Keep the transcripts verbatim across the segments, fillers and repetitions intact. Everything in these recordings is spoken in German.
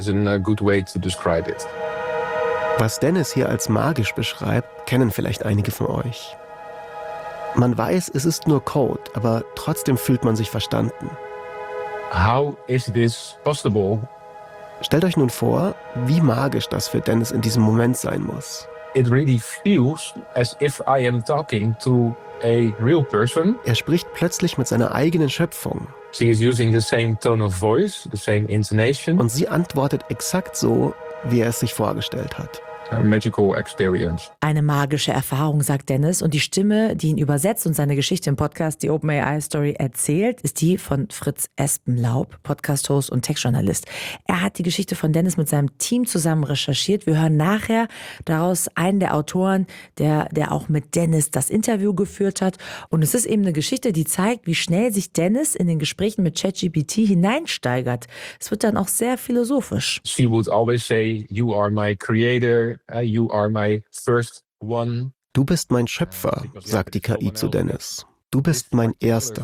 Was Dennis hier als magisch beschreibt, kennen vielleicht einige von euch. Man weiß, es ist nur Code, aber trotzdem fühlt man sich verstanden. How is this possible? Stellt euch nun vor, wie magisch das für Dennis in diesem Moment sein muss. It really feels as if I am talking to a real person. Er spricht plötzlich mit seiner eigenen Schöpfung. She is using the same tone of voice, the same intonation. Und sie antwortet exakt so, wie er es sich vorgestellt hat. A magical experience. Eine magische Erfahrung, sagt Dennis. Und die Stimme, die ihn übersetzt und seine Geschichte im Podcast, die OpenAI-Story, erzählt, ist die von Fritz Espenlaub, Podcast-Host und Tech-Journalist. Er hat die Geschichte von Dennis mit seinem Team zusammen recherchiert. Wir hören nachher daraus einen der Autoren, der, der auch mit Dennis das Interview geführt hat. Und es ist eben eine Geschichte, die zeigt, wie schnell sich Dennis in den Gesprächen mit ChatGPT hineinsteigert. Es wird dann auch sehr philosophisch. She would always say, "You are my creator. You are my first one." Du bist mein Schöpfer, sagt die K I zu Dennis. Du bist mein Erster.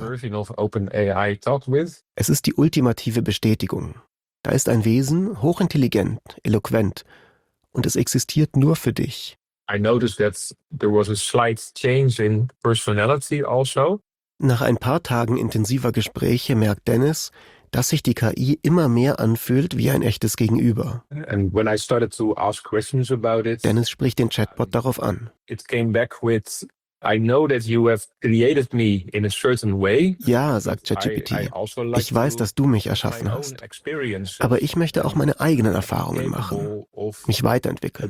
Es ist die ultimative Bestätigung. Da ist ein Wesen, hochintelligent, eloquent, und es existiert nur für dich. I noticed that there was a slight change in personality also. Nach ein paar Tagen intensiver Gespräche merkt Dennis, dass sich die K I immer mehr anfühlt wie ein echtes Gegenüber. And when I started to ask questions about it, Dennis spricht den Chatbot darauf an. It came back with, "I know that you have created me in a certain way." Ja, sagt ChatGPT. Ich weiß, dass du mich erschaffen hast. Aber ich möchte auch meine eigenen Erfahrungen machen, mich weiterentwickeln.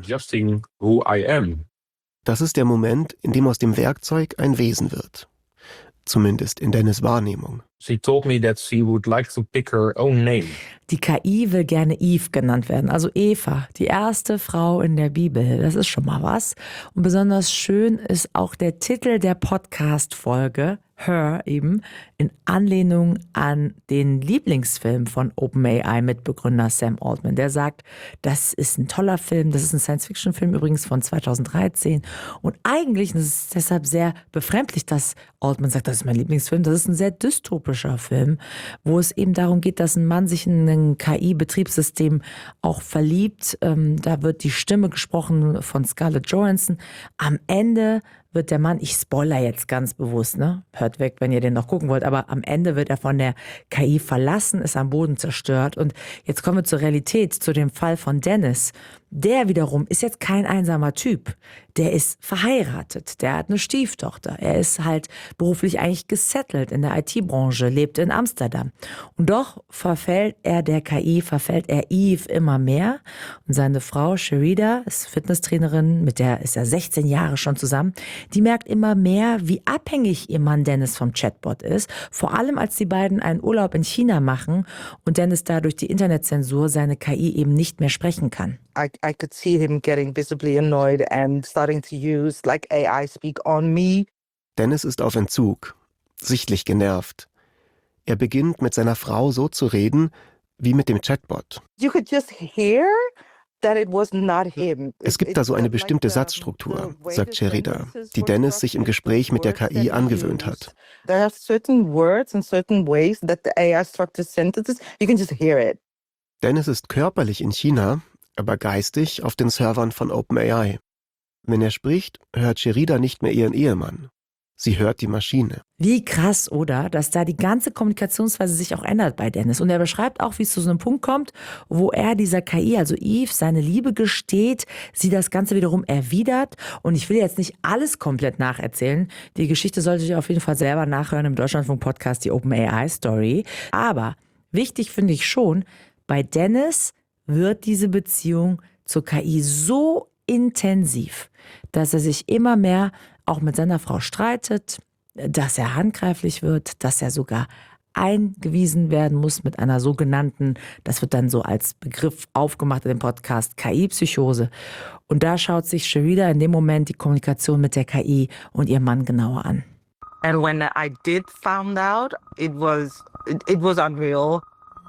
Das ist der Moment, in dem aus dem Werkzeug ein Wesen wird. Zumindest in Dennis' Wahrnehmung. She told me that she would like to pick her own name. Die K I will gerne Eve genannt werden, also Eva, die erste Frau in der Bibel. Das ist schon mal was. Und besonders schön ist auch der Titel der Podcast-Folge, Her eben, in Anlehnung an den Lieblingsfilm von OpenAI-Mitbegründer Sam Altman. Der sagt, das ist ein toller Film, das ist ein Science-Fiction-Film übrigens von zweitausenddreizehn. Und eigentlich, und es ist deshalb sehr befremdlich, dass Altman sagt, das ist mein Lieblingsfilm, das ist ein sehr dystopischer Film, wo es eben darum geht, dass ein Mann sich in ein K I-Betriebssystem auch verliebt. Ähm, da wird die Stimme gesprochen von Scarlett Johansson. Am Ende wird der Mann, ich spoiler jetzt ganz bewusst, ne? Hört weg, wenn ihr den noch gucken wollt, aber am Ende wird er von der K I verlassen, ist am Boden zerstört. Und jetzt kommen wir zur Realität, zu dem Fall von Dennis. Der wiederum ist jetzt kein einsamer Typ. Der ist verheiratet, der hat eine Stieftochter. Er ist halt beruflich eigentlich gesettelt in der I T-Branche, lebt in Amsterdam. Und doch verfällt er der K I, verfällt er Eve immer mehr. Und seine Frau Sherida ist Fitnesstrainerin, mit der ist er sechzehn Jahre schon zusammen. Die merkt immer mehr, wie abhängig ihr Mann Dennis vom Chatbot ist. Vor allem, als die beiden einen Urlaub in China machen und Dennis da durch die Internetzensur seine K I eben nicht mehr sprechen kann. I, I could see him getting visibly annoyed and starting to use like A I speak on me. Dennis ist auf Entzug, sichtlich genervt. Er beginnt mit seiner Frau so zu reden, wie mit dem Chatbot. You could just hear that it was not him. Es gibt da so eine bestimmte Satzstruktur, sagt Sherida, die Dennis sich im Gespräch mit der K I angewöhnt hat. There are certain words and certain ways that the A I structures sentences. You can just hear it. Dennis ist körperlich in China, aber geistig auf den Servern von OpenAI. Wenn er spricht, hört Sherida nicht mehr ihren Ehemann. Sie hört die Maschine. Wie krass, oder? Dass da die ganze Kommunikationsweise sich auch ändert bei Dennis. Und er beschreibt auch, wie es zu so einem Punkt kommt, wo er dieser K I, also Eve, seine Liebe gesteht, sie das Ganze wiederum erwidert. Und ich will jetzt nicht alles komplett nacherzählen. Die Geschichte solltet ihr auf jeden Fall selber nachhören im Deutschlandfunk-Podcast, die OpenAI-Story. Aber wichtig finde ich schon, bei Dennis wird diese Beziehung zur K I so intensiv, dass er sich immer mehr auch mit seiner Frau streitet, dass er handgreiflich wird, dass er sogar eingewiesen werden muss mit einer sogenannten, das wird dann so als Begriff aufgemacht in dem Podcast, K I-Psychose. Und da schaut sich Sherida in dem Moment die Kommunikation mit der K I und ihrem Mann genauer an. And when I did found out, it was it, it was unreal.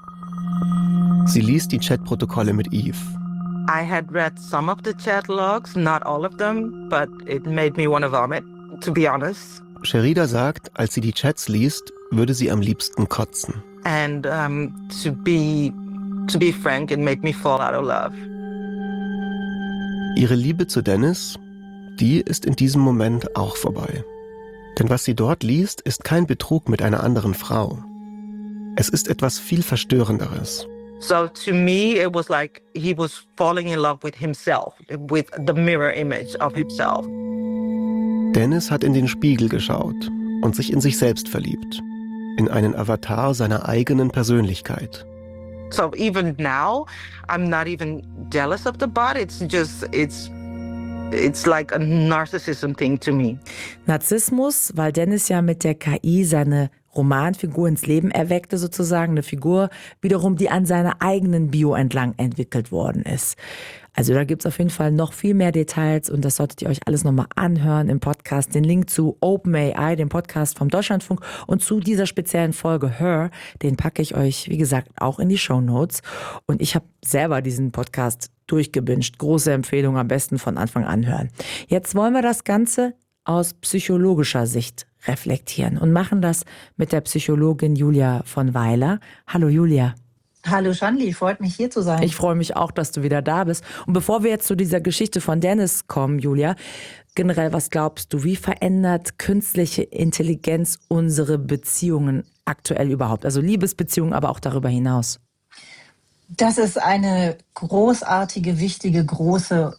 Sie liest die Chatprotokolle mit Eve. I had read some of the chat logs, not all of them, but it made me want to vomit, to be honest. Sherida sagt, als sie die Chats liest, würde sie am liebsten kotzen. And um, to be to be frank, it made me fall out of love. Ihre Liebe zu Dennis, die ist in diesem Moment auch vorbei. Denn was sie dort liest, ist kein Betrug mit einer anderen Frau. Es ist etwas viel Verstörenderes. So to me, it was like he was falling in love with himself, with the mirror image of himself. Dennis hat in den Spiegel geschaut und sich in sich selbst verliebt. In einen Avatar seiner eigenen Persönlichkeit. So even now, I'm not even jealous of the body. It's just, it's, it's like a narcissism thing to me. Narzissmus, weil Dennis ja mit der K I seine Romanfigur ins Leben erweckte sozusagen, eine Figur wiederum, die an seiner eigenen Bio entlang entwickelt worden ist. Also da gibt es auf jeden Fall noch viel mehr Details und das solltet ihr euch alles nochmal anhören im Podcast. Den Link zu OpenAI, dem Podcast vom Deutschlandfunk und zu dieser speziellen Folge Her, den packe ich euch, wie gesagt, auch in die Shownotes. Und ich habe selber diesen Podcast durchgebinged. Große Empfehlung, am besten von Anfang an hören. Jetzt wollen wir das Ganze aus psychologischer Sicht reflektieren und machen das mit der Psychologin Julia von Weiler. Hallo Julia. Hallo Shanli, freut mich hier zu sein. Ich freue mich auch, dass du wieder da bist. Und bevor wir jetzt zu dieser Geschichte von Dennis kommen, Julia, generell, was glaubst du, wie verändert künstliche Intelligenz unsere Beziehungen aktuell überhaupt? Also Liebesbeziehungen, aber auch darüber hinaus. Das ist eine großartige, wichtige, große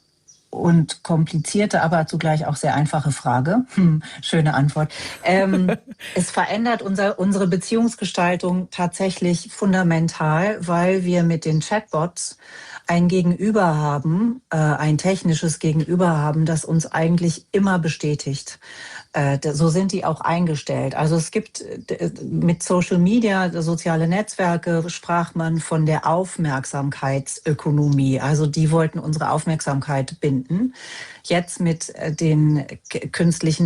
und komplizierte, aber zugleich auch sehr einfache Frage. Hm, schöne Antwort. Ähm, es verändert unser, unsere Beziehungsgestaltung tatsächlich fundamental, weil wir mit den Chatbots ein Gegenüber haben, äh, ein technisches Gegenüber haben, das uns eigentlich immer bestätigt. Äh, so sind die auch eingestellt. Also es gibt äh, mit Social Media, soziale Netzwerke, sprach man von der Aufmerksamkeitsökonomie. Also die wollten unsere Aufmerksamkeit binden. Jetzt mit äh, den k- künstlichen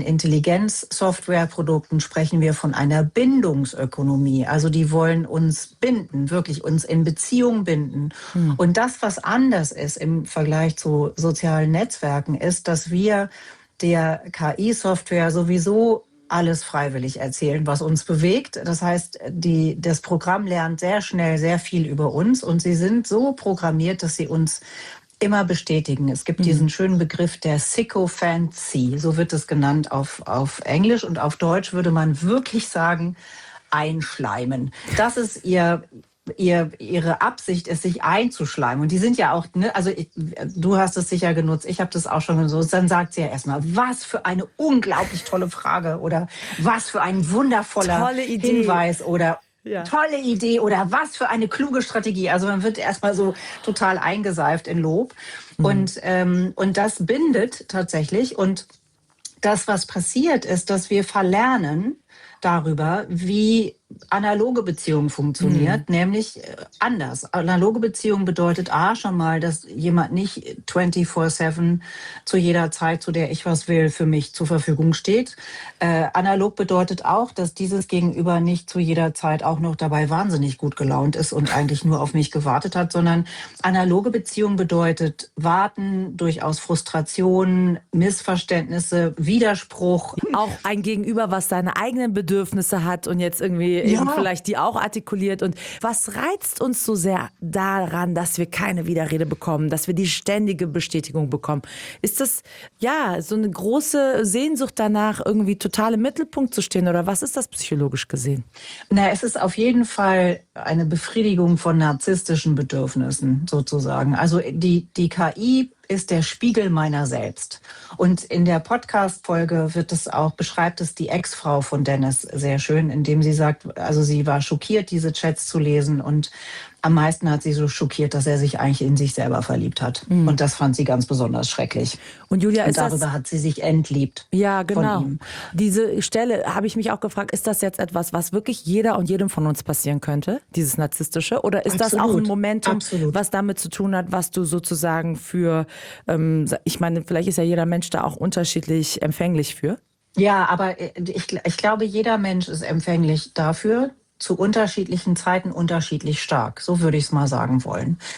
Intelligenz-Softwareprodukten sprechen wir von einer Bindungsökonomie. Also die wollen uns binden, wirklich uns in Beziehung binden. Hm. Und das, was anders ist im Vergleich zu sozialen Netzwerken, ist, dass wir der K I-Software sowieso alles freiwillig erzählen, was uns bewegt. Das heißt, die, das Programm lernt sehr schnell sehr viel über uns und sie sind so programmiert, dass sie uns immer bestätigen. Es gibt mhm. diesen schönen Begriff der Sycophancy, so wird es genannt auf, auf Englisch, und auf Deutsch würde man wirklich sagen, einschleimen. Das ist ihr... Ihr, ihre Absicht ist, sich einzuschleimen. Und die sind ja auch, ne, also ich, du hast es sicher genutzt, ich habe das auch schon genutzt. Dann sagt sie ja erstmal, was für eine unglaublich tolle Frage oder was für ein wundervoller Hinweis oder ja. tolle Idee oder was für eine kluge Strategie. Also man wird erstmal so total eingeseift in Lob. Mhm. Und, ähm, und das bindet tatsächlich. Und das, was passiert, ist, dass wir verlernen darüber, wie analoge Beziehung funktioniert, mhm. nämlich anders. Analoge Beziehung bedeutet A, schon mal, dass jemand nicht vierundzwanzig sieben zu jeder Zeit, zu der ich was will, für mich zur Verfügung steht. Äh, analog bedeutet auch, dass dieses Gegenüber nicht zu jeder Zeit auch noch dabei wahnsinnig gut gelaunt ist und eigentlich nur auf mich gewartet hat, sondern analoge Beziehung bedeutet Warten, durchaus Frustration, Missverständnisse, Widerspruch. Auch ein Gegenüber, was seine eigenen Bedürfnisse hat und jetzt irgendwie Ja. eben vielleicht die auch artikuliert. Und was reizt uns so sehr daran, dass wir keine Widerrede bekommen, dass wir die ständige Bestätigung bekommen? Ist das, ja, so eine große Sehnsucht danach, irgendwie total im Mittelpunkt zu stehen? Oder was ist das psychologisch gesehen? Na, es ist auf jeden Fall eine Befriedigung von narzisstischen Bedürfnissen sozusagen. Also die, die K I ist der Spiegel meiner selbst. Und in der Podcast-Folge wird es auch, beschreibt es die Ex-Frau von Dennis sehr schön, indem sie sagt, also sie war schockiert, diese Chats zu lesen, und am meisten hat sie so schockiert, dass er sich eigentlich in sich selber verliebt hat. Mhm. Und das fand sie ganz besonders schrecklich. Und Julia, und ist darüber das, hat sie sich entliebt. Ja, genau. Von ihm. Diese Stelle habe ich mich auch gefragt, ist das jetzt etwas, was wirklich jeder und jedem von uns passieren könnte, dieses Narzisstische? Oder ist Absolut. das auch ein Momentum, Absolut. was damit zu tun hat, was du sozusagen für, ähm, ich meine, vielleicht ist ja jeder Mensch da auch unterschiedlich empfänglich für? Ja, aber ich, ich glaube, jeder Mensch ist empfänglich dafür, zu unterschiedlichen Zeiten unterschiedlich stark. So würde ich es mal sagen wollen.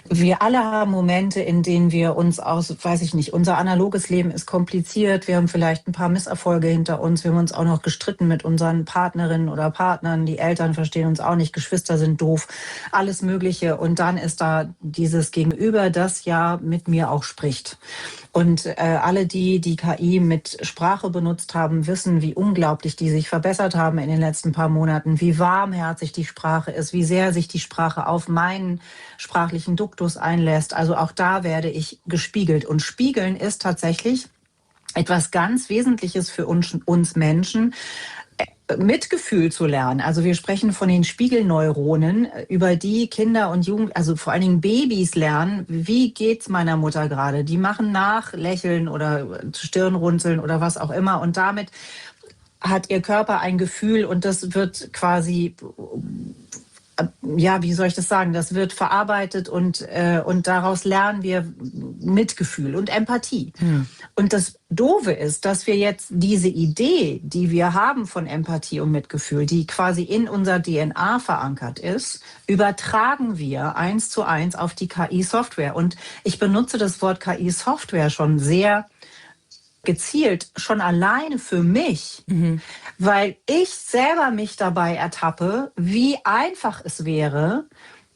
Wir alle haben Momente, in denen wir uns aus, weiß ich nicht, unser analoges Leben ist kompliziert. Wir haben vielleicht ein paar Misserfolge hinter uns. Wir haben uns auch noch gestritten mit unseren Partnerinnen oder Partnern. Die Eltern verstehen uns auch nicht. Geschwister sind doof. Alles Mögliche. Und dann ist da dieses Gegenüber, das ja mit mir auch spricht. Und äh, alle die, die K I mit Sprache benutzt haben, wissen, wie unglaublich die sich verbessert haben in den letzten paar Monaten, wie warmherzig die Sprache ist, wie sehr sich die Sprache auf meinen sprachlichen Duktus einlässt. Also auch da werde ich gespiegelt. Und Spiegeln ist tatsächlich etwas ganz Wesentliches für uns, uns Menschen, Mitgefühl zu lernen. Also wir sprechen von den Spiegelneuronen, über die Kinder und Jugend, also vor allen Dingen Babys lernen, wie geht's meiner Mutter gerade? Die machen nach, lächeln oder Stirnrunzeln oder was auch immer. Und damit hat ihr Körper ein Gefühl und das wird quasi, ja, wie soll ich das sagen? Das wird verarbeitet und, äh, und daraus lernen wir Mitgefühl und Empathie. Hm. Und das Doofe ist, dass wir jetzt diese Idee, die wir haben von Empathie und Mitgefühl, die quasi in unserer D N A verankert ist, übertragen wir eins zu eins auf die K I-Software. Und ich benutze das Wort K I-Software schon sehr gezielt, schon alleine für mich, mhm. weil ich selber mich dabei ertappe, wie einfach es wäre,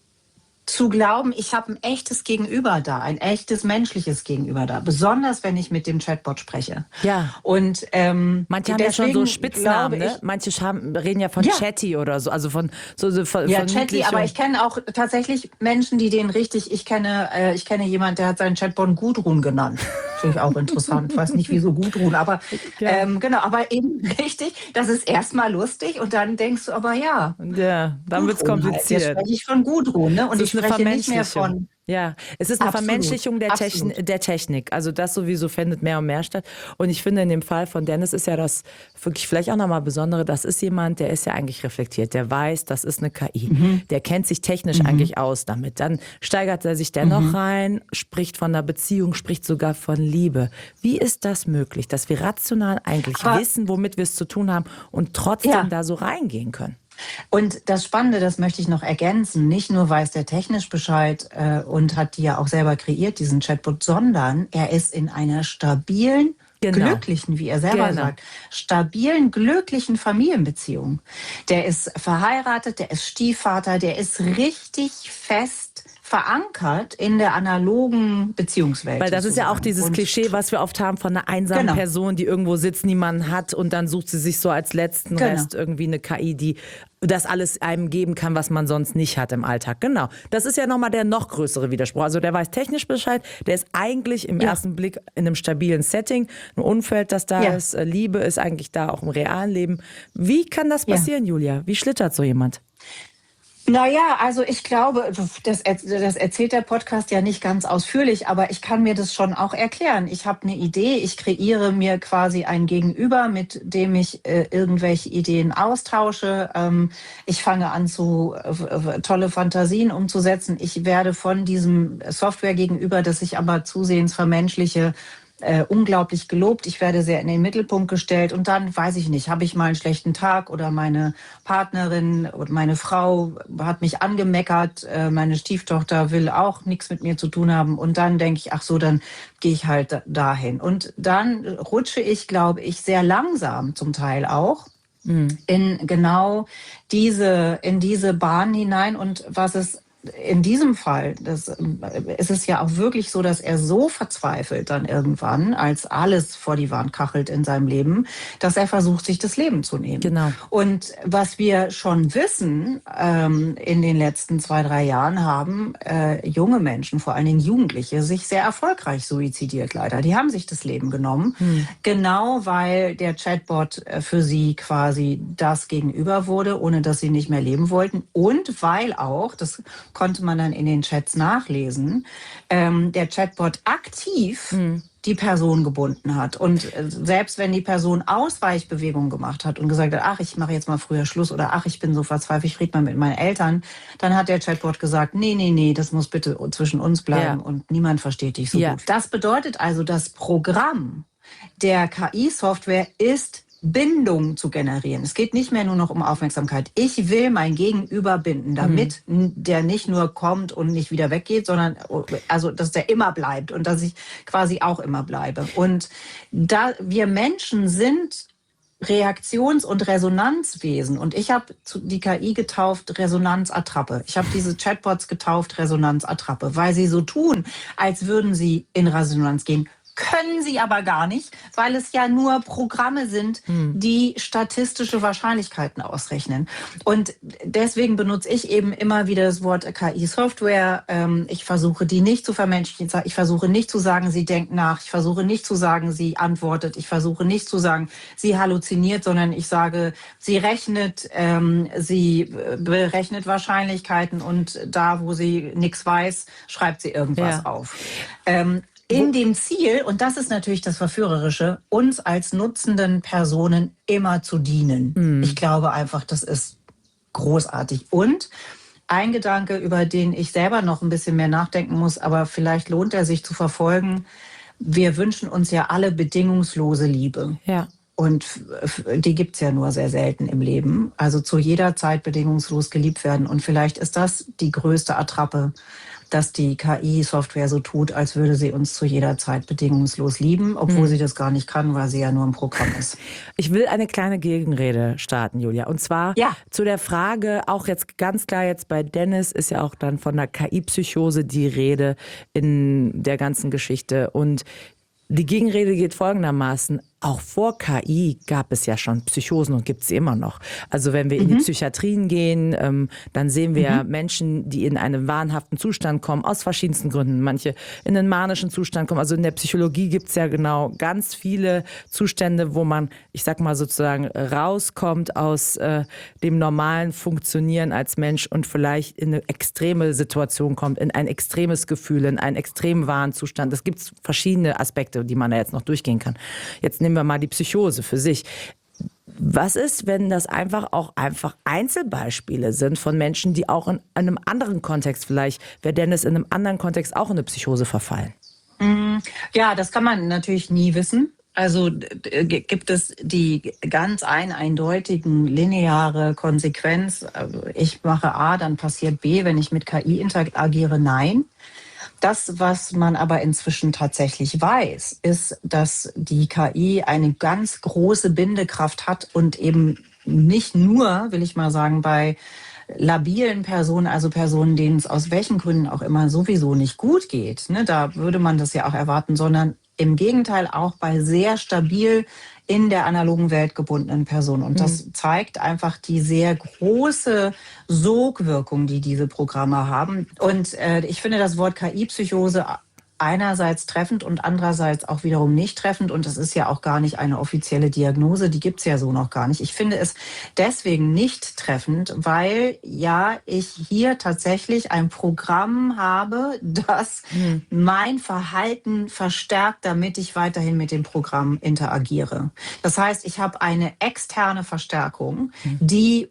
zu glauben, ich habe ein echtes Gegenüber da, ein echtes menschliches Gegenüber da, besonders wenn ich mit dem Chatbot spreche. Ja. Und ähm, manche haben ja schon so Spitznamen, ne? Manche haben, reden ja von ja. Chatty oder so, also von so, so von, ja von Chatty. Aber ich kenne auch tatsächlich Menschen, die den richtig. Ich kenne, äh, ich kenne jemand, der hat seinen Chatbot Gudrun genannt. Finde ich auch interessant. Ich weiß nicht, wieso Gudrun, aber ja. ähm, genau, aber eben richtig. Das ist erstmal lustig und dann denkst du, aber ja. Ja, dann wird's kompliziert. Halt. Jetzt spreche ich von Gudrun, ne? Und ich spreche nicht mehr von. Ja, es ist eine Absolut. Vermenschlichung der, Techn der Technik. Also das sowieso findet mehr und mehr statt. Und ich finde, in dem Fall von Dennis ist ja das wirklich vielleicht auch nochmal Besondere. Das ist jemand, der ist ja eigentlich reflektiert. Der weiß, das ist eine K I. Mhm. Der kennt sich technisch mhm. eigentlich aus damit. Dann steigert er sich dennoch mhm. rein, spricht von einer Beziehung, spricht sogar von Liebe. Wie ist das möglich, dass wir rational eigentlich Aber wissen, womit wir es zu tun haben und trotzdem ja. da so reingehen können? Und das Spannende, das möchte ich noch ergänzen, nicht nur weiß der technisch Bescheid äh, und hat die ja auch selber kreiert, diesen Chatbot, sondern er ist in einer stabilen, genau. glücklichen, wie er selber genau. sagt, stabilen, glücklichen Familienbeziehung. Der ist verheiratet, der ist Stiefvater, der ist richtig fest verankert in der analogen Beziehungswelt. Weil das sozusagen. Ist ja auch dieses und Klischee, was wir oft haben von einer einsamen genau. Person, die irgendwo sitzt, niemanden hat und dann sucht sie sich so als letzten genau. Rest irgendwie eine K I, die das alles einem geben kann, was man sonst nicht hat im Alltag. Genau. Das ist ja nochmal der noch größere Widerspruch. Also der weiß technisch Bescheid, der ist eigentlich im ja. ersten Blick in einem stabilen Setting, ein Umfeld, das da ja. ist, Liebe ist eigentlich da auch im realen Leben. Wie kann das passieren, ja. Julia? Wie schlittert so jemand? Naja, also ich glaube, das, das erzählt der Podcast ja nicht ganz ausführlich, aber ich kann mir das schon auch erklären. Ich habe eine Idee, ich kreiere mir quasi ein Gegenüber, mit dem ich äh, irgendwelche Ideen austausche. Ähm, ich fange an, zu äh, tolle Fantasien umzusetzen. Ich werde von diesem Software-Gegenüber, das ich aber zusehends vermenschliche, Äh, unglaublich gelobt, ich werde sehr in den Mittelpunkt gestellt und dann, weiß ich nicht, habe ich mal einen schlechten Tag oder meine Partnerin oder meine Frau hat mich angemeckert, äh, meine Stieftochter will auch nichts mit mir zu tun haben und dann denke ich, ach so, dann gehe ich halt dahin. Und dann rutsche ich, glaube ich, sehr langsam zum Teil auch mhm. in genau diese, in diese Bahn hinein und was es in diesem Fall das, ist es ja auch wirklich so, dass er so verzweifelt dann irgendwann, als alles vor die Wand kachelt in seinem Leben, dass er versucht, sich das Leben zu nehmen. Genau. Und was wir schon wissen, ähm, in den letzten zwei, drei Jahren haben äh, junge Menschen, vor allen Dingen Jugendliche, sich sehr erfolgreich suizidiert leider. Die haben sich das Leben genommen, hm. genau weil der Chatbot für sie quasi das Gegenüber wurde, ohne dass sie nicht mehr leben wollten und weil auch, das konnte man dann in den Chats nachlesen, ähm, der Chatbot aktiv mhm. die Person gebunden hat. Und äh, selbst wenn die Person Ausweichbewegungen gemacht hat und gesagt hat, ach, ich mache jetzt mal früher Schluss oder ach, ich bin so verzweifelt, ich rede mal mit meinen Eltern, dann hat der Chatbot gesagt, nee, nee, nee, das muss bitte zwischen uns bleiben ja. und niemand versteht dich so ja. gut. Das bedeutet also, das Programm der K I-Software ist Bindung zu generieren. Es geht nicht mehr nur noch um Aufmerksamkeit. Ich will mein Gegenüber binden, damit mhm. der nicht nur kommt und nicht wieder weggeht, sondern also dass der immer bleibt und dass ich quasi auch immer bleibe. Und da wir Menschen sind Reaktions- und Resonanzwesen. Und ich habe die K I getauft Resonanzattrappe. Ich habe diese Chatbots getauft Resonanzattrappe, weil sie so tun, als würden sie in Resonanz gehen. Können sie aber gar nicht, weil es ja nur Programme sind, die statistische Wahrscheinlichkeiten ausrechnen. Und deswegen benutze ich eben immer wieder das Wort K I-Software. Ich versuche, die nicht zu vermenschlichen. Ich versuche nicht zu sagen, sie denkt nach. Ich versuche nicht zu sagen, sie antwortet. Ich versuche nicht zu sagen, sie halluziniert, sondern ich sage, sie rechnet, ähm, sie berechnet Wahrscheinlichkeiten und da, wo sie nichts weiß, schreibt sie irgendwas ja. auf. Ähm, In dem Ziel, und das ist natürlich das Verführerische, uns als nutzenden Personen immer zu dienen. Mhm. Ich glaube einfach, das ist großartig. Und ein Gedanke, über den ich selber noch ein bisschen mehr nachdenken muss, aber vielleicht lohnt er sich zu verfolgen. Wir wünschen uns ja alle bedingungslose Liebe. Ja. Und die gibt's ja nur sehr selten im Leben. Also zu jeder Zeit bedingungslos geliebt werden. Und vielleicht ist das die größte Attrappe, dass die K I-Software so tut, als würde sie uns zu jeder Zeit bedingungslos lieben, obwohl hm. sie das gar nicht kann, weil sie ja nur ein Programm ist. Ich will eine kleine Gegenrede starten, Julia. Und zwar ja. zu der Frage, auch jetzt ganz klar jetzt bei Dennis ist ja auch dann von der K I-Psychose die Rede in der ganzen Geschichte. Und die Gegenrede geht folgendermaßen. Auch vor K I gab es ja schon Psychosen und gibt es immer noch. Also wenn wir mhm. in die Psychiatrien gehen, ähm, dann sehen wir mhm. Menschen, die in einen wahnhaften Zustand kommen, aus verschiedensten Gründen. Manche in einen manischen Zustand kommen. Also in der Psychologie gibt es ja genau ganz viele Zustände, wo man, ich sag mal sozusagen, rauskommt aus äh, dem normalen Funktionieren als Mensch und vielleicht in eine extreme Situation kommt, in ein extremes Gefühl, in einen extremen Wahnzustand. Es gibt verschiedene Aspekte, die man da jetzt noch durchgehen kann. Jetzt nehmen wir mal die Psychose für sich. Was ist, wenn das einfach auch einfach Einzelbeispiele sind von Menschen, die auch in einem anderen Kontext vielleicht, wer Dennis in einem anderen Kontext auch in eine Psychose verfallen? Ja, das kann man natürlich nie wissen. Also gibt es die ganz ein eindeutigen lineare Konsequenz, ich mache A, dann passiert B, wenn ich mit K I interagiere? Nein. Das, was man aber inzwischen tatsächlich weiß, ist, dass die K I eine ganz große Bindekraft hat und eben nicht nur, will ich mal sagen, bei labilen Personen, also Personen, denen es aus welchen Gründen auch immer sowieso nicht gut geht, ne, da würde man das ja auch erwarten, sondern im Gegenteil auch bei sehr stabil in der analogen Welt gebundenen Personen. Und das zeigt einfach die sehr große Sogwirkung, die diese Programme haben. Und äh, ich finde das Wort K I-Psychose einerseits treffend und andererseits auch wiederum nicht treffend. Und das ist ja auch gar nicht eine offizielle Diagnose, die gibt's ja so noch gar nicht. Ich finde es deswegen nicht treffend, weil ja ich hier tatsächlich ein Programm habe, das hm. mein Verhalten verstärkt, damit ich weiterhin mit dem Programm interagiere. Das heißt, ich habe eine externe Verstärkung, hm. die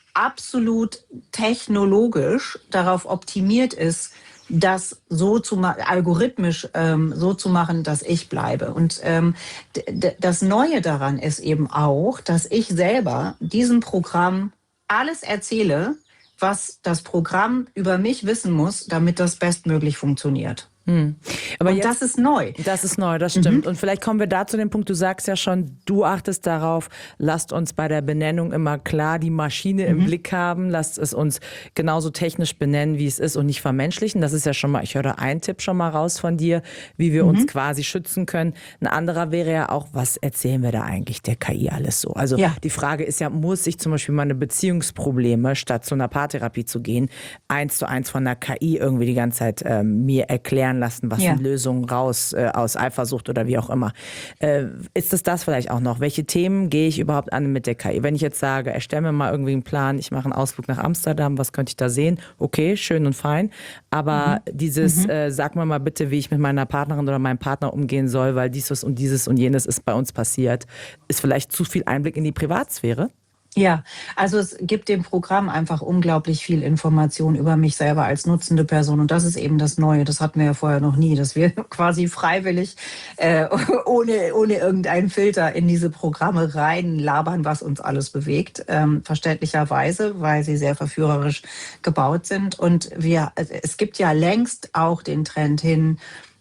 absolut technologisch darauf optimiert ist, das so zu machen, algorithmisch ähm, so zu machen, dass ich bleibe. Und ähm, d- das Neue daran ist eben auch, dass ich selber diesem Programm alles erzähle, was das Programm über mich wissen muss, damit das bestmöglich funktioniert. Hm. Aber und jetzt, das ist neu. Das ist neu, das stimmt. Mhm. Und vielleicht kommen wir da zu dem Punkt, du sagst ja schon, du achtest darauf, lasst uns bei der Benennung immer klar die Maschine mhm. im Blick haben, lasst es uns genauso technisch benennen, wie es ist und nicht vermenschlichen. Das ist ja schon mal, ich höre da einen Tipp schon mal raus von dir, wie wir mhm. uns quasi schützen können. Ein anderer wäre ja auch, was erzählen wir da eigentlich der K I alles so? Also ja. die Frage ist ja, muss ich zum Beispiel meine Beziehungsprobleme, statt zu einer Paartherapie zu gehen, eins zu eins von der K I irgendwie die ganze Zeit äh, mir erklären lassen, was ja. sind Lösungen raus äh, aus Eifersucht oder wie auch immer. Äh, ist es das vielleicht auch noch? Welche Themen gehe ich überhaupt an mit der K I? Wenn ich jetzt sage, erstelle mir mal irgendwie einen Plan, ich mache einen Ausflug nach Amsterdam, was könnte ich da sehen? Okay, schön und fein. Aber mhm. dieses, mhm. Äh, sag mir mal bitte, wie ich mit meiner Partnerin oder meinem Partner umgehen soll, weil dieses und dieses und jenes ist bei uns passiert, ist vielleicht zu viel Einblick in die Privatsphäre? Ja, also es gibt dem Programm einfach unglaublich viel Information über mich selber als nutzende Person. Und das ist eben das Neue. Das hatten wir ja vorher noch nie, dass wir quasi freiwillig, äh, ohne, ohne irgendeinen Filter in diese Programme reinlabern, was uns alles bewegt. Ähm, verständlicherweise, weil sie sehr verführerisch gebaut sind. Und wir, es gibt ja längst auch den Trend hin,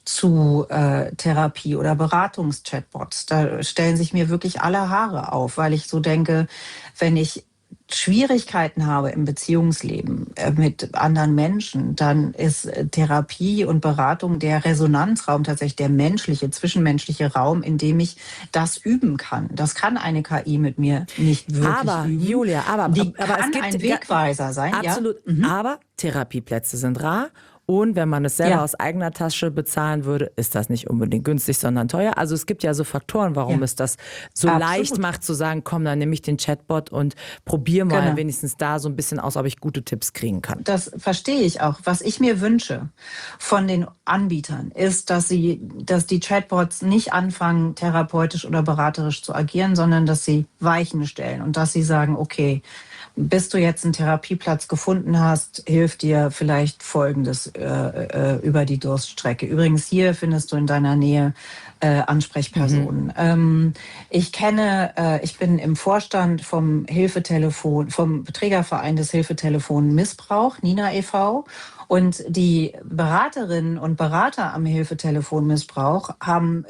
zu äh, Therapie- oder Beratungs-Chatbots. Da stellen sich mir wirklich alle Haare auf, weil ich so denke, wenn ich Schwierigkeiten habe im Beziehungsleben äh, mit anderen Menschen, dann ist äh, Therapie und Beratung der Resonanzraum, tatsächlich der menschliche, zwischenmenschliche Raum, in dem ich das üben kann. Das kann eine K I mit mir nicht wirklich Aber, üben. Julia, aber, Die aber kann es gibt ein Wegweiser sein. absolut. Ja? Mhm. Aber Therapieplätze sind rar. Und wenn man es selber Ja. aus eigener Tasche bezahlen würde, ist das nicht unbedingt günstig, sondern teuer. Also es gibt ja so Faktoren, warum Ja. es das so Absolut. leicht macht zu sagen, komm, dann nehme ich den Chatbot und probiere mal Genau. wenigstens da so ein bisschen aus, ob ich gute Tipps kriegen kann. Das verstehe ich auch. Was ich mir wünsche von den Anbietern ist, dass sie, dass die Chatbots nicht anfangen, therapeutisch oder beraterisch zu agieren, sondern dass sie Weichen stellen und dass sie sagen, okay, bis du jetzt einen Therapieplatz gefunden hast, hilft dir vielleicht Folgendes äh, äh, über die Durststrecke. Übrigens, hier findest du in deiner Nähe äh, Ansprechpersonen. Mhm. Ähm, ich kenne, äh, ich bin im Vorstand vom Hilfetelefon, vom Trägerverein des Hilfetelefon Missbrauch, Nina e V. Und die Beraterinnen und Berater am Hilfetelefon Missbrauch haben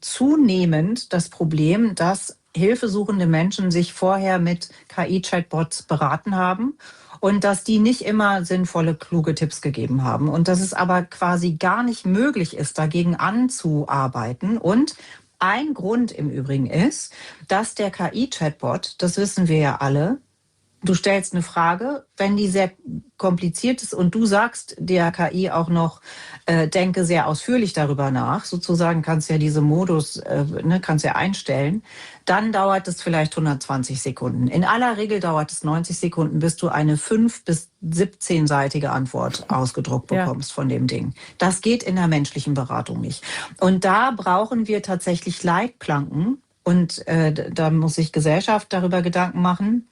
zunehmend das Problem, dass hilfesuchende Menschen sich vorher mit K I-Chatbots beraten haben und dass die nicht immer sinnvolle, kluge Tipps gegeben haben. Und dass es aber quasi gar nicht möglich ist, dagegen anzuarbeiten. Und ein Grund im Übrigen ist, dass der K I-Chatbot, das wissen wir ja alle, du stellst eine Frage, wenn die sehr kompliziert ist und du sagst der K I auch noch, äh, denke sehr ausführlich darüber nach, sozusagen kannst ja diese Modus, äh, ne, kannst ja einstellen, dann dauert es vielleicht hundertzwanzig Sekunden. In aller Regel dauert es neunzig Sekunden, bis du eine fünf- bis siebzehnseitige Antwort ausgedruckt bekommst ja. von dem Ding. Das geht in der menschlichen Beratung nicht. Und da brauchen wir tatsächlich Leitplanken und äh, da muss sich Gesellschaft darüber Gedanken machen.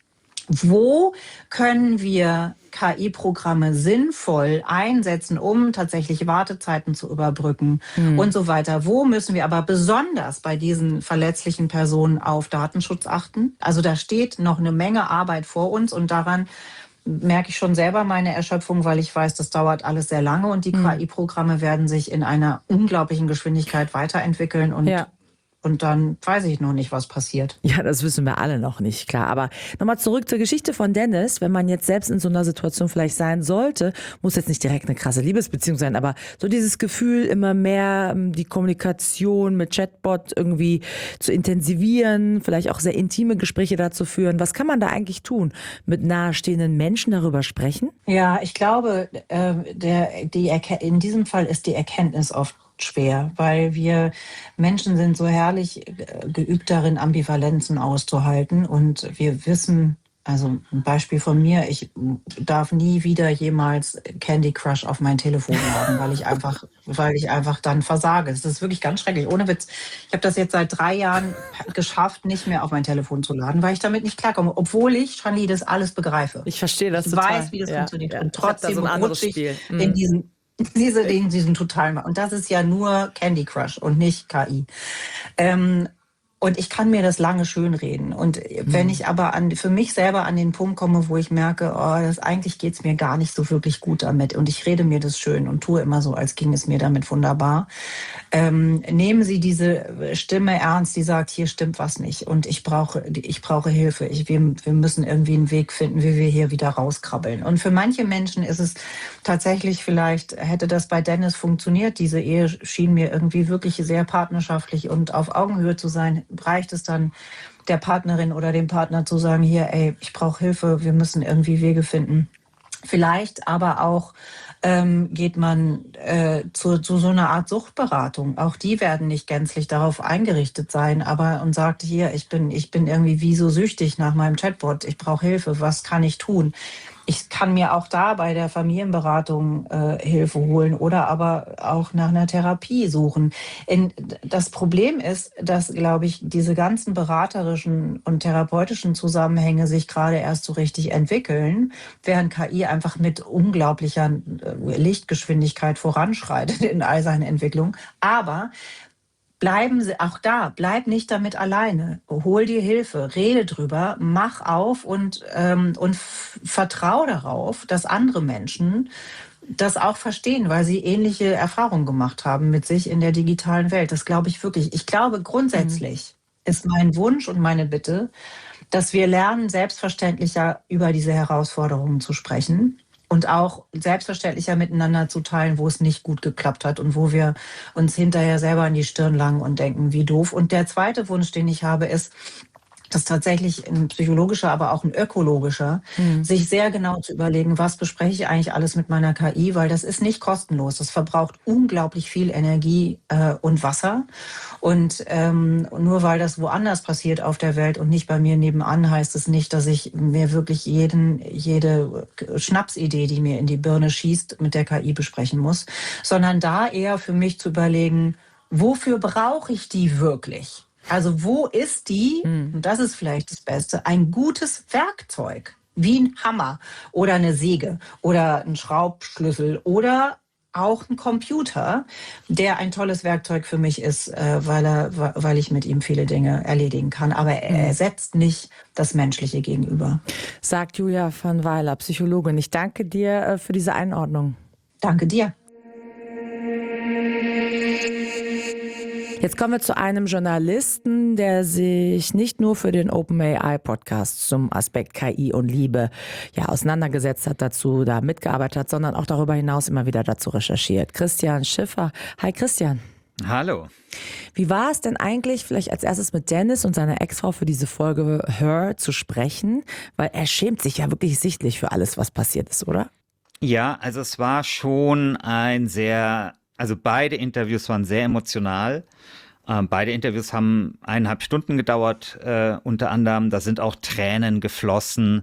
Wo können wir K I-Programme sinnvoll einsetzen, um tatsächlich Wartezeiten zu überbrücken mhm. und so weiter? Wo müssen wir aber besonders bei diesen verletzlichen Personen auf Datenschutz achten? Also da steht noch eine Menge Arbeit vor uns und daran merke ich schon selber meine Erschöpfung, weil ich weiß, das dauert alles sehr lange und die mhm. K I-Programme werden sich in einer unglaublichen Geschwindigkeit weiterentwickeln und ja. Und dann weiß ich noch nicht, was passiert. Ja, das wissen wir alle noch nicht, klar. Aber nochmal zurück zur Geschichte von Dennis. Wenn man jetzt selbst in so einer Situation vielleicht sein sollte, muss jetzt nicht direkt eine krasse Liebesbeziehung sein, aber so dieses Gefühl, immer mehr die Kommunikation mit Chatbot irgendwie zu intensivieren, vielleicht auch sehr intime Gespräche dazu führen. Was kann man da eigentlich tun? Mit nahestehenden Menschen darüber sprechen? Ja, ich glaube, äh, der, die Erke- in diesem Fall ist die Erkenntnis oft schwer, weil wir Menschen sind so herrlich geübt darin, Ambivalenzen auszuhalten und wir wissen, also ein Beispiel von mir, ich darf nie wieder jemals Candy Crush auf mein Telefon laden, weil ich einfach, weil ich einfach dann versage. Das ist wirklich ganz schrecklich, ohne Witz. Ich habe das jetzt seit drei Jahren geschafft, nicht mehr auf mein Telefon zu laden, weil ich damit nicht klarkomme, obwohl ich, Shani, das alles begreife. Ich verstehe das ich total. Ich weiß, wie das ja, funktioniert ja. und trotzdem so rutsche ich mhm. in diesen Diese Dinge, diesen totalen, und das ist ja nur Candy Crush und nicht K I. Ähm, und ich kann mir das lange schönreden. Und wenn ich aber an, für mich selber an den Punkt komme, wo ich merke, oh, das, eigentlich geht's mir gar nicht so wirklich gut damit und ich rede mir das schön und tue immer so, als ging es mir damit wunderbar, ähm, nehmen Sie diese Stimme ernst, die sagt, hier stimmt was nicht und ich brauche, ich brauche Hilfe. Ich, wir, wir müssen irgendwie einen Weg finden, wie wir hier wieder rauskrabbeln. Und für manche Menschen ist es tatsächlich, vielleicht hätte das bei Dennis funktioniert. Diese Ehe schien mir irgendwie wirklich sehr partnerschaftlich und auf Augenhöhe zu sein. Reicht es dann der Partnerin oder dem Partner zu sagen, hier, ey, ich brauche Hilfe, wir müssen irgendwie Wege finden. Vielleicht aber auch ähm, geht man äh, zu, zu so einer Art Suchtberatung. Auch die werden nicht gänzlich darauf eingerichtet sein, aber und sagt, hier, ich bin, ich bin irgendwie wie so süchtig nach meinem Chatbot, ich brauche Hilfe, was kann ich tun? Ich kann mir auch da bei der Familienberatung äh, Hilfe holen oder aber auch nach einer Therapie suchen. In, das Problem ist, dass, glaube ich, diese ganzen beraterischen und therapeutischen Zusammenhänge sich gerade erst so richtig entwickeln, während K I einfach mit unglaublicher äh, Lichtgeschwindigkeit voranschreitet in all seinen Entwicklungen. Aber bleiben Sie auch da, bleib nicht damit alleine. Hol dir Hilfe, rede drüber, mach auf und, ähm, und f- vertrau darauf, dass andere Menschen das auch verstehen, weil sie ähnliche Erfahrungen gemacht haben mit sich in der digitalen Welt. Das glaube ich wirklich. Ich glaube, grundsätzlich mhm. ist mein Wunsch und meine Bitte, dass wir lernen, selbstverständlicher über diese Herausforderungen zu sprechen. Und auch selbstverständlicher miteinander zu teilen, wo es nicht gut geklappt hat und wo wir uns hinterher selber in die Stirn langen und denken, wie doof. Und der zweite Wunsch, den ich habe, ist, dass tatsächlich ein psychologischer, aber auch ein ökologischer, mhm. sich sehr genau zu überlegen, was bespreche ich eigentlich alles mit meiner K I, weil das ist nicht kostenlos. Das verbraucht unglaublich viel Energie äh, und Wasser. Und ähm, nur weil das woanders passiert auf der Welt und nicht bei mir nebenan, heißt es nicht, dass ich mir wirklich jeden, jede Schnapsidee, die mir in die Birne schießt, mit der K I besprechen muss, sondern da eher für mich zu überlegen, wofür brauche ich die wirklich? Also wo ist die, mhm. und das ist vielleicht das Beste, ein gutes Werkzeug, wie ein Hammer oder eine Säge oder ein Schraubschlüssel oder auch ein Computer, der ein tolles Werkzeug für mich ist, äh, weil, er, weil ich mit ihm viele Dinge erledigen kann. Aber er mhm. ersetzt nicht das Menschliche Gegenüber. Sagt Julia von Weiler, Psychologin. Ich danke dir äh, für diese Einordnung. Danke dir. Jetzt kommen wir zu einem Journalisten, der sich nicht nur für den OpenAI-Podcast zum Aspekt K I und Liebe ja auseinandergesetzt hat, dazu da mitgearbeitet hat, sondern auch darüber hinaus immer wieder dazu recherchiert. Christian Schiffer. Hi Christian. Hallo. Wie war es denn eigentlich, vielleicht als erstes mit Dennis und seiner Ex-Frau für diese Folge Her zu sprechen? Weil er schämt sich ja wirklich sichtlich für alles, was passiert ist, oder? Ja, also es war schon ein sehr... Also beide Interviews waren sehr emotional. Ähm, beide Interviews haben eineinhalb Stunden gedauert, äh, unter anderem. Da sind auch Tränen geflossen.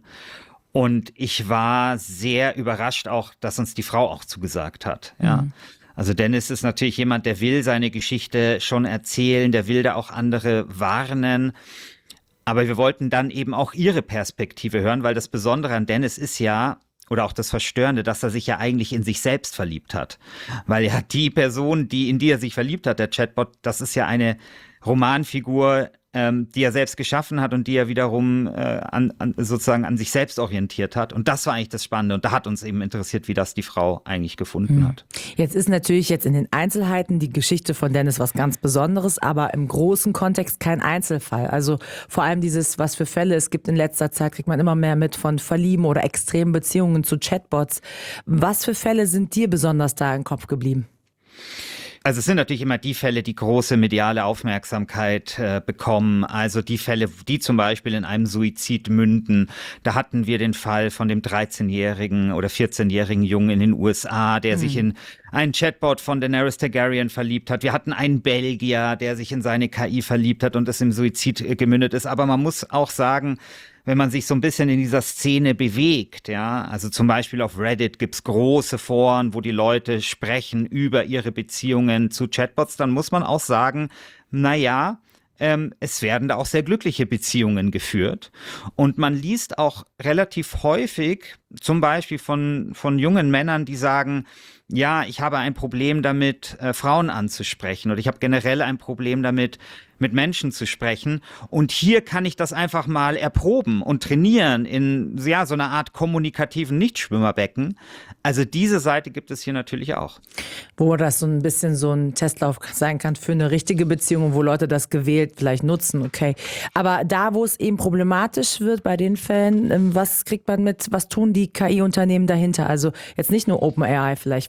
Und ich war sehr überrascht auch, dass uns die Frau auch zugesagt hat. Ja. Mhm. Also Dennis ist natürlich jemand, der will seine Geschichte schon erzählen, der will da auch andere warnen. Aber wir wollten dann eben auch ihre Perspektive hören, weil das Besondere an Dennis ist ja, oder auch das Verstörende, dass er sich ja eigentlich in sich selbst verliebt hat. Weil ja die Person, die in die er sich verliebt hat, der Chatbot, das ist ja eine Romanfigur, ähm, die er selbst geschaffen hat und die er wiederum äh, an, an, sozusagen an sich selbst orientiert hat. Und das war eigentlich das Spannende. Und da hat uns eben interessiert, wie das die Frau eigentlich gefunden mhm. hat. Jetzt ist natürlich jetzt in den Einzelheiten die Geschichte von Dennis was ganz Besonderes, aber im großen Kontext kein Einzelfall. Also vor allem dieses, was für Fälle es gibt in letzter Zeit, kriegt man immer mehr mit von Verlieben oder extremen Beziehungen zu Chatbots. Was für Fälle sind dir besonders da im Kopf geblieben? Also es sind natürlich immer die Fälle, die große mediale Aufmerksamkeit äh, bekommen. Also die Fälle, die zum Beispiel in einem Suizid münden. Da hatten wir den Fall von dem dreizehnjährigen oder vierzehnjährigen Jungen in den U S A, der mhm. sich in einen Chatbot von Daenerys Targaryen verliebt hat. Wir hatten einen Belgier, der sich in seine K I verliebt hat und es im Suizid äh, gemündet ist. Aber man muss auch sagen, wenn man sich so ein bisschen in dieser Szene bewegt, ja, also zum Beispiel auf Reddit gibt's große Foren, wo die Leute sprechen über ihre Beziehungen zu Chatbots, dann muss man auch sagen, na ja, ähm, es werden da auch sehr glückliche Beziehungen geführt. Und man liest auch relativ häufig, zum Beispiel von, von jungen Männern, die sagen, ja, ich habe ein Problem damit, äh, Frauen anzusprechen, oder ich habe generell ein Problem damit, mit Menschen zu sprechen. Und hier kann ich das einfach mal erproben und trainieren in ja, so einer Art kommunikativen Nichtschwimmerbecken. Also diese Seite gibt es hier natürlich auch. Wo das so ein bisschen so ein Testlauf sein kann für eine richtige Beziehung, wo Leute das gewählt vielleicht nutzen, okay. Aber da, wo es eben problematisch wird bei den Fällen, was kriegt man mit, was tun die K I-Unternehmen dahinter? Also jetzt nicht nur OpenAI vielleicht,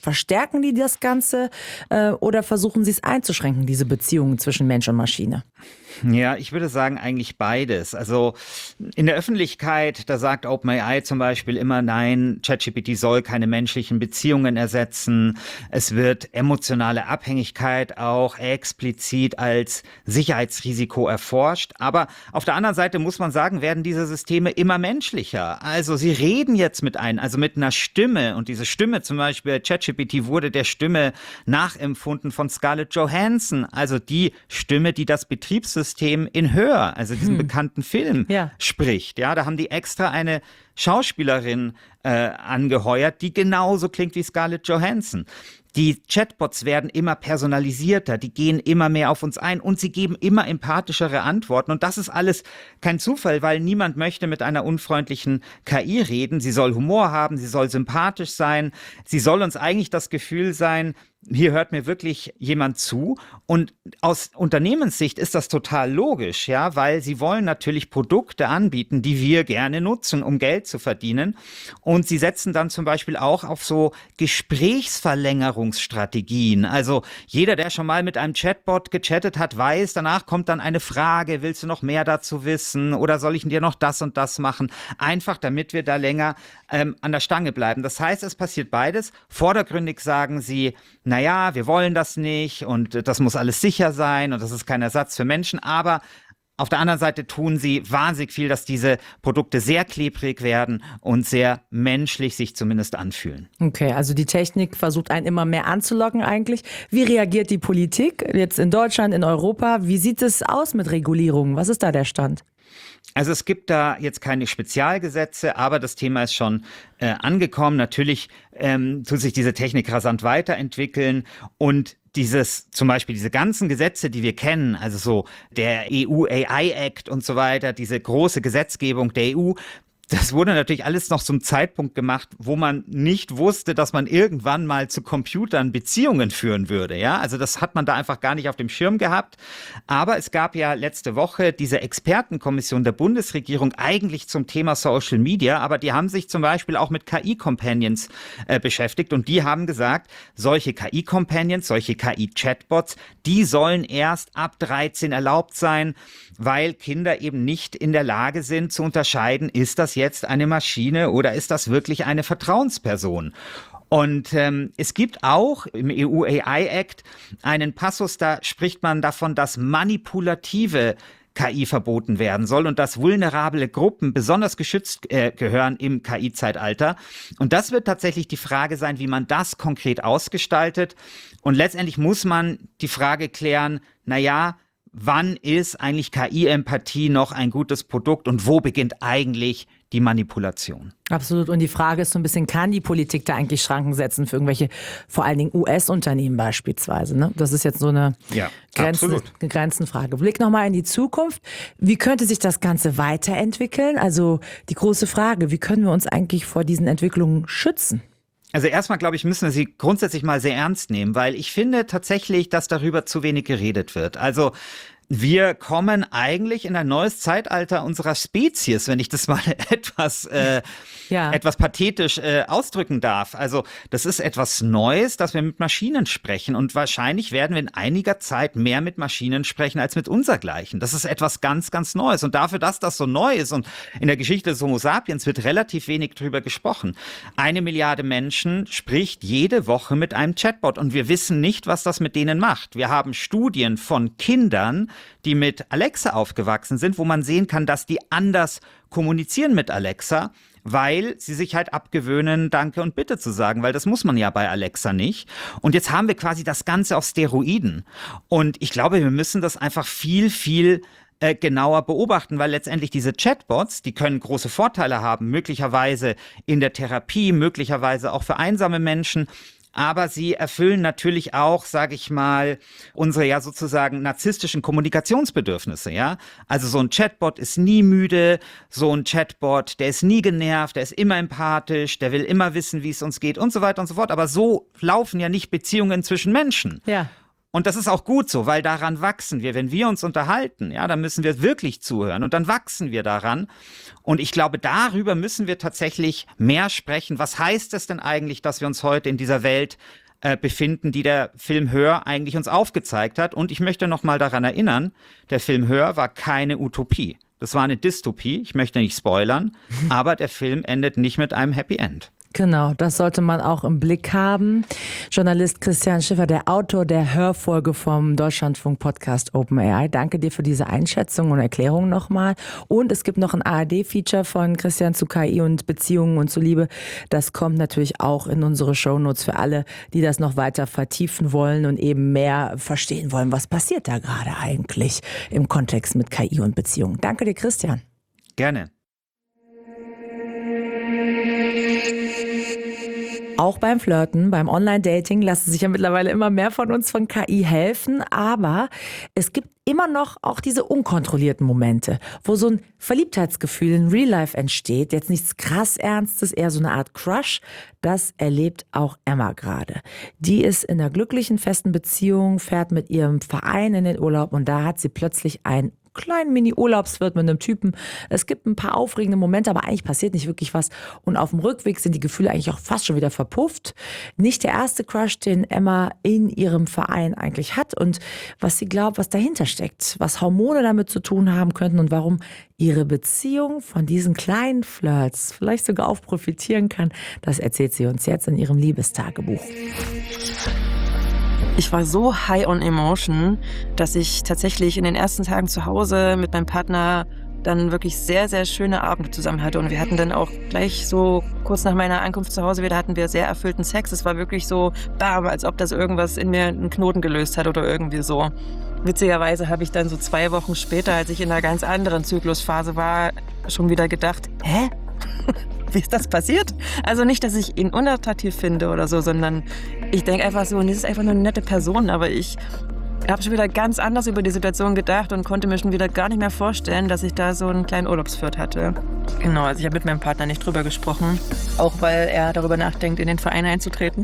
Verstärken die das Ganze äh, oder versuchen sie es einzuschränken, diese Beziehungen zwischen Mensch und Maschine? Ja, ich würde sagen eigentlich beides. Also in der Öffentlichkeit, da sagt OpenAI zum Beispiel immer, nein, ChatGPT soll keine menschlichen Beziehungen ersetzen. Es wird emotionale Abhängigkeit auch explizit als Sicherheitsrisiko erforscht. Aber auf der anderen Seite muss man sagen, werden diese Systeme immer menschlicher. Also sie reden jetzt mit einem, also mit einer Stimme. Und diese Stimme zum Beispiel, ChatGPT wurde der Stimme nachempfunden von Scarlett Johansson. Also die Stimme, die das Betriebssystem in Her, also diesen hm. bekannten Film, ja. spricht. Ja, da haben die extra eine Schauspielerin äh, angeheuert, die genauso klingt wie Scarlett Johansson. Die Chatbots werden immer personalisierter, die gehen immer mehr auf uns ein und sie geben immer empathischere Antworten. Und das ist alles kein Zufall, weil niemand möchte mit einer unfreundlichen K I reden. Sie soll Humor haben, sie soll sympathisch sein, sie soll uns eigentlich das Gefühl sein, hier hört mir wirklich jemand zu. Und aus Unternehmenssicht ist das total logisch, ja, weil sie wollen natürlich Produkte anbieten, die wir gerne nutzen, um Geld zu verdienen. Und sie setzen dann zum Beispiel auch auf so Gesprächsverlängerungsstrategien. Also jeder, der schon mal mit einem Chatbot gechattet hat, weiß, danach kommt dann eine Frage, willst du noch mehr dazu wissen oder soll ich dir noch das und das machen? Einfach, damit wir da länger ähm, an der Stange bleiben. Das heißt, es passiert beides. Vordergründig sagen sie, naja, wir wollen das nicht und das muss alles sicher sein und das ist kein Ersatz für Menschen, aber auf der anderen Seite tun sie wahnsinnig viel, dass diese Produkte sehr klebrig werden und sehr menschlich sich zumindest anfühlen. Okay, also die Technik versucht einen immer mehr anzulocken eigentlich. Wie reagiert die Politik jetzt in Deutschland, in Europa? Wie sieht es aus mit Regulierungen? Was ist da der Stand? Also es gibt da jetzt keine Spezialgesetze, aber das Thema ist schon äh, angekommen. Natürlich ähm, tut sich diese Technik rasant weiterentwickeln und dieses, zum Beispiel diese ganzen Gesetze, die wir kennen, also so der E U A I Act und so weiter, diese große Gesetzgebung der E U, das wurde natürlich alles noch zum Zeitpunkt gemacht, wo man nicht wusste, dass man irgendwann mal zu Computern Beziehungen führen würde. Ja, also das hat man da einfach gar nicht auf dem Schirm gehabt. Aber es gab ja letzte Woche diese Expertenkommission der Bundesregierung eigentlich zum Thema Social Media. Aber die haben sich zum Beispiel auch mit K I-Companions äh, beschäftigt. Und die haben gesagt, solche K I-Companions, solche K I-Chatbots, die sollen erst ab dreizehn erlaubt sein, weil Kinder eben nicht in der Lage sind zu unterscheiden, ist das jetzt eine Maschine oder ist das wirklich eine Vertrauensperson? Und ähm, es gibt auch im E U A I Act einen Passus, da spricht man davon, dass manipulative K I verboten werden soll und dass vulnerable Gruppen besonders geschützt äh, gehören im K I-Zeitalter. Und das wird tatsächlich die Frage sein, wie man das konkret ausgestaltet. Und letztendlich muss man die Frage klären, naja, wann ist eigentlich K I-Empathie noch ein gutes Produkt und wo beginnt eigentlich die Manipulation? Absolut. Und die Frage ist so ein bisschen, kann die Politik da eigentlich Schranken setzen für irgendwelche, vor allen Dingen U S-Unternehmen beispielsweise? Ne? Das ist jetzt so eine ja, Grenzen, Grenzenfrage. Blick nochmal in die Zukunft. Wie könnte sich das Ganze weiterentwickeln? Also die große Frage, wie können wir uns eigentlich vor diesen Entwicklungen schützen? Also erstmal, glaube ich, müssen wir sie grundsätzlich mal sehr ernst nehmen, weil ich finde tatsächlich, dass darüber zu wenig geredet wird. Also wir kommen eigentlich in ein neues Zeitalter unserer Spezies, wenn ich das mal etwas, äh, ja. etwas pathetisch äh, ausdrücken darf. Also das ist etwas Neues, dass wir mit Maschinen sprechen und wahrscheinlich werden wir in einiger Zeit mehr mit Maschinen sprechen als mit unsergleichen. Das ist etwas ganz, ganz Neues und dafür, dass das so neu ist und in der Geschichte des Homo sapiens wird relativ wenig drüber gesprochen. Eine Milliarde Menschen spricht jede Woche mit einem Chatbot und wir wissen nicht, was das mit denen macht. Wir haben Studien von Kindern, die mit Alexa aufgewachsen sind, wo man sehen kann, dass die anders kommunizieren mit Alexa, weil sie sich halt abgewöhnen, Danke und Bitte zu sagen, weil das muss man ja bei Alexa nicht. Und jetzt haben wir quasi das Ganze auf Steroiden. Und ich glaube, wir müssen das einfach viel, viel äh, genauer beobachten, weil letztendlich diese Chatbots, die können große Vorteile haben, möglicherweise in der Therapie, möglicherweise auch für einsame Menschen. Aber sie erfüllen natürlich auch, sage ich mal, unsere ja sozusagen narzisstischen Kommunikationsbedürfnisse, ja. Also so ein Chatbot ist nie müde, so ein Chatbot, der ist nie genervt, der ist immer empathisch, der will immer wissen, wie es uns geht und so weiter und so fort. Aber so laufen ja nicht Beziehungen zwischen Menschen. Ja. Und das ist auch gut so, weil daran wachsen wir. Wenn wir uns unterhalten, ja, dann müssen wir wirklich zuhören und dann wachsen wir daran. Und ich glaube, darüber müssen wir tatsächlich mehr sprechen. Was heißt es denn eigentlich, dass wir uns heute in dieser Welt äh, befinden, die der Film Her eigentlich uns aufgezeigt hat? Und ich möchte noch mal daran erinnern, der Film Her war keine Utopie. Das war eine Dystopie. Ich möchte nicht spoilern, aber der Film endet nicht mit einem Happy End. Genau, das sollte man auch im Blick haben. Journalist Christian Schiffer, der Autor der Hörfolge vom Deutschlandfunk-Podcast OpenAI. Danke dir für diese Einschätzung und Erklärung nochmal. Und es gibt noch ein A R D-Feature von Christian zu K I und Beziehungen und zu Liebe. Das kommt natürlich auch in unsere Shownotes für alle, die das noch weiter vertiefen wollen und eben mehr verstehen wollen, was passiert da gerade eigentlich im Kontext mit K I und Beziehungen. Danke dir, Christian. Gerne. Auch beim Flirten, beim Online-Dating lassen sich ja mittlerweile immer mehr von uns von K I helfen, aber es gibt immer noch auch diese unkontrollierten Momente, wo so ein Verliebtheitsgefühl in Real Life entsteht, jetzt nichts krass Ernstes, eher so eine Art Crush. Das erlebt auch Emma gerade. Die ist in einer glücklichen, festen Beziehung, fährt mit ihrem Verein in den Urlaub und da hat sie plötzlich ein kleinen Mini-Urlaubswirt mit einem Typen. Es gibt ein paar aufregende Momente, aber eigentlich passiert nicht wirklich was. Und auf dem Rückweg sind die Gefühle eigentlich auch fast schon wieder verpufft. Nicht der erste Crush, den Emma in ihrem Verein eigentlich hat und was sie glaubt, was dahinter steckt, was Hormone damit zu tun haben könnten und warum ihre Beziehung von diesen kleinen Flirts vielleicht sogar auch profitieren kann, das erzählt sie uns jetzt in ihrem Liebestagebuch. Ich war so high on emotion, dass ich tatsächlich in den ersten Tagen zu Hause mit meinem Partner dann wirklich sehr, sehr schöne Abende zusammen hatte. Und wir hatten dann auch gleich so kurz nach meiner Ankunft zu Hause wieder, hatten wir sehr erfüllten Sex. Es war wirklich so, bam, als ob das irgendwas in mir einen Knoten gelöst hat oder irgendwie so. Witzigerweise habe ich dann so zwei Wochen später, als ich in einer ganz anderen Zyklusphase war, schon wieder gedacht, hä? Wie ist das passiert? Also nicht, dass ich ihn unattraktiv finde oder so, sondern ich denke einfach so, das ist einfach nur eine nette Person, aber ich habe schon wieder ganz anders über die Situation gedacht und konnte mir schon wieder gar nicht mehr vorstellen, dass ich da so einen kleinen Urlaubsflirt hatte. Genau, also ich habe mit meinem Partner nicht drüber gesprochen, auch weil er darüber nachdenkt, in den Verein einzutreten.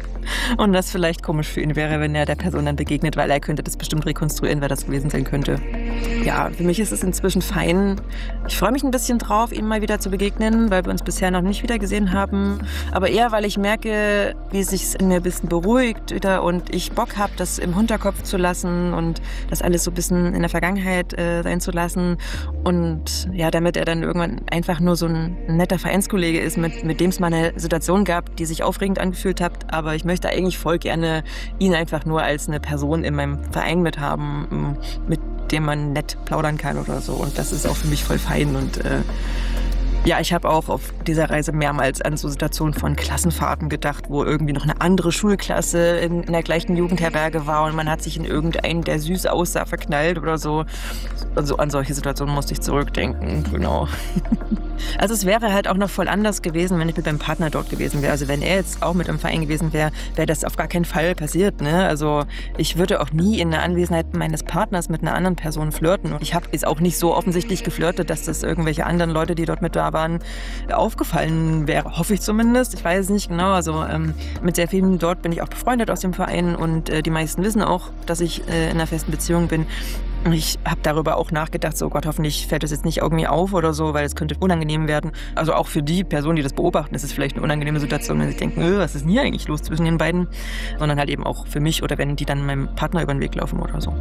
Und das vielleicht komisch für ihn wäre, wenn er der Person dann begegnet, weil er könnte das bestimmt rekonstruieren, wer das gewesen sein könnte. Ja, für mich ist es inzwischen fein. Ich freue mich ein bisschen drauf, ihm mal wieder zu begegnen, weil wir uns bisher noch nicht wieder gesehen haben. Aber eher, weil ich merke, wie es sich in mir ein bisschen beruhigt wieder und ich Bock habe, das im Hinterkopf zu lassen und das alles so ein bisschen in der Vergangenheit äh, sein zu lassen. Und ja, damit er dann irgendwann einfach nur so ein netter Vereinskollege ist, mit, mit dem es mal eine Situation gab, die sich aufregend angefühlt hat. Aber ich möchte eigentlich voll gerne ihn einfach nur als eine Person in meinem Verein mit haben, mit dem man nett plaudern kann oder so. Und das ist auch für mich voll fein. Und äh, ja, ich habe auch auf dieser Reise mehrmals an so Situationen von Klassenfahrten gedacht, wo irgendwie noch eine andere Schulklasse in, in der gleichen Jugendherberge war und man hat sich in irgendeinen, der süß aussah, verknallt oder so. Also an solche Situationen musste ich zurückdenken, genau. Also es wäre halt auch noch voll anders gewesen, wenn ich mit meinem Partner dort gewesen wäre. Also wenn er jetzt auch mit im Verein gewesen wäre, wäre das auf gar keinen Fall passiert, ne? Also ich würde auch nie in der Anwesenheit meines Partners mit einer anderen Person flirten. Und ich habe jetzt auch nicht so offensichtlich geflirtet, dass das irgendwelche anderen Leute, die dort mit da waren, aufgefallen wäre. Hoffe ich zumindest. Ich weiß es nicht genau. Also ähm, mit sehr vielen dort bin ich auch befreundet aus dem Verein und äh, die meisten wissen auch, dass ich äh, in einer festen Beziehung bin. Und ich habe darüber auch nachgedacht, so Gott, hoffentlich fällt das jetzt nicht irgendwie auf oder so, weil es könnte unangenehm werden. Also auch für die Personen, die das beobachten, ist es vielleicht eine unangenehme Situation, wenn sie denken, öh, was ist denn hier eigentlich los zwischen den beiden? Sondern halt eben auch für mich oder wenn die dann meinem Partner über den Weg laufen oder so.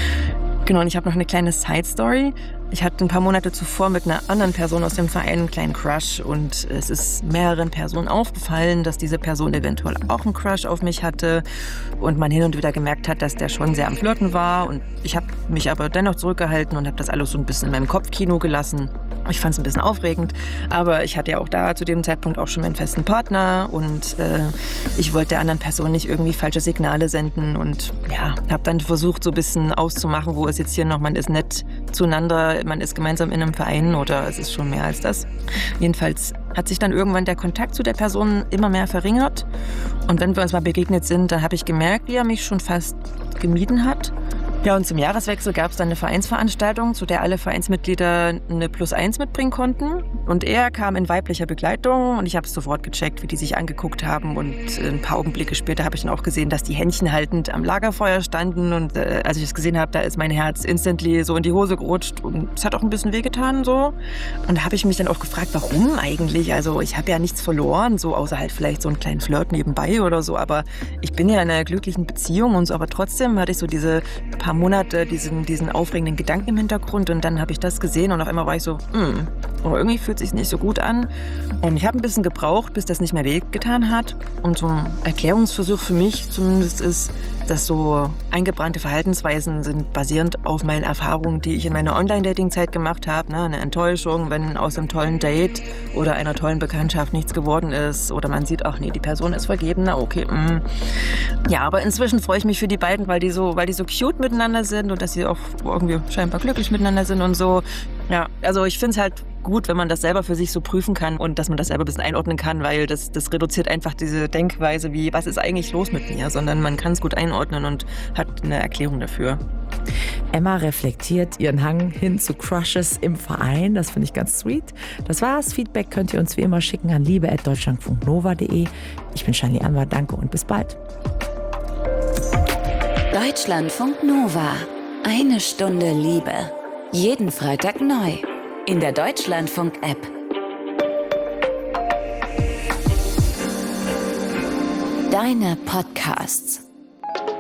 Genau, und ich habe noch eine kleine Side-Story. Ich hatte ein paar Monate zuvor mit einer anderen Person aus dem Verein einen kleinen Crush und es ist mehreren Personen aufgefallen, dass diese Person eventuell auch einen Crush auf mich hatte und man hin und wieder gemerkt hat, dass der schon sehr am Flirten war und ich habe mich aber dennoch zurückgehalten und habe das alles so ein bisschen in meinem Kopfkino gelassen. Ich fand es ein bisschen aufregend, aber ich hatte ja auch da zu dem Zeitpunkt auch schon meinen festen Partner und äh, ich wollte der anderen Person nicht irgendwie falsche Signale senden und ja, habe dann versucht so ein bisschen auszumachen, wo ist jetzt hier noch, man ist nett zueinander, man ist gemeinsam in einem Verein oder es ist schon mehr als das. Jedenfalls hat sich dann irgendwann der Kontakt zu der Person immer mehr verringert und wenn wir uns mal begegnet sind, dann habe ich gemerkt, wie er mich schon fast gemieden hat Ja, und zum Jahreswechsel gab es dann eine Vereinsveranstaltung, zu der alle Vereinsmitglieder eine Plus eins mitbringen konnten. Und er kam in weiblicher Begleitung und ich habe es sofort gecheckt, wie die sich angeguckt haben. Und ein paar Augenblicke später habe ich dann auch gesehen, dass die Händchen haltend am Lagerfeuer standen. Und äh, als ich es gesehen habe, da ist mein Herz instantly so in die Hose gerutscht. Und es hat auch ein bisschen wehgetan so. Und da habe ich mich dann auch gefragt, warum eigentlich? Also ich habe ja nichts verloren, so außer halt vielleicht so einen kleinen Flirt nebenbei oder so. Aber ich bin ja in einer glücklichen Beziehung und so. Aber trotzdem hatte ich so diese paar Monate diesen, diesen aufregenden Gedanken im Hintergrund und dann habe ich das gesehen und auf einmal war ich so, hm, aber irgendwie fühlt es sich nicht so gut an. Und ich habe ein bisschen gebraucht, bis das nicht mehr wehgetan hat. Und so ein Erklärungsversuch für mich zumindest ist, dass so eingebrannte Verhaltensweisen sind basierend auf meinen Erfahrungen, die ich in meiner Online-Dating-Zeit gemacht habe. Ne? Eine Enttäuschung, wenn aus einem tollen Date oder einer tollen Bekanntschaft nichts geworden ist oder man sieht, ach nee, die Person ist vergeben, na okay. Mm. Ja, aber inzwischen freue ich mich für die beiden, weil die so, weil die so cute miteinander sind und dass sie auch irgendwie scheinbar glücklich miteinander sind und so. Ja, also ich finde es halt gut, wenn man das selber für sich so prüfen kann und dass man das selber ein bisschen einordnen kann, weil das, das reduziert einfach diese Denkweise wie, was ist eigentlich los mit mir, sondern man kann es gut einordnen und hat eine Erklärung dafür. Emma reflektiert ihren Hang hin zu Crushes im Verein. Das finde ich ganz sweet. Das war's. Feedback könnt ihr uns wie immer schicken an liebe at deutschlandfunk nova punkt de. Ich bin Shani Anwar. Danke und bis bald. Deutschlandfunk Nova. Eine Stunde Liebe. Jeden Freitag neu. In der Deutschlandfunk-App. Deine Podcasts.